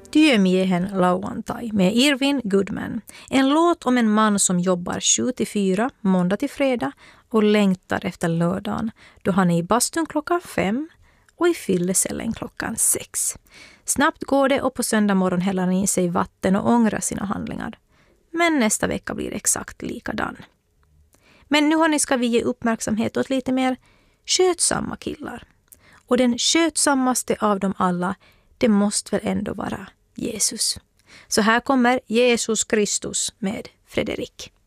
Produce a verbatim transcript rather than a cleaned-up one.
Työmiehen lauantai med Irvin Goodman. En låt om en man som jobbar sju till fyra, måndag till fredag och längtar efter lördagen då han är i bastun klockan fem och i fyllecellen klockan sex. Snabbt går det och på söndag morgon häller han i sig vatten och ångrar sina handlingar. Men nästa vecka blir exakt likadan. Men nu har ni ska vi ge uppmärksamhet åt lite mer skötsamma killar. Och den skötsammaste av dem alla, det måste väl ändå vara Jesus. Så här kommer Jesus Kristus med Fredrik.